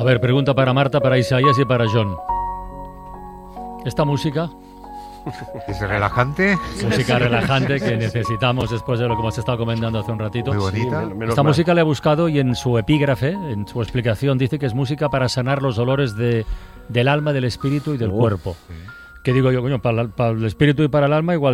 ver, pregunta para Marta, para Isaías y para John. Esta música... ¿Es relajante? Música relajante que necesitamos después de lo que hemos estado comentando hace un ratito. Muy bonita. Esta música la he buscado y en su epígrafe, en su explicación, dice que es música para sanar los dolores del alma, del espíritu y del cuerpo. Que digo yo, coño, para el espíritu y para el alma igual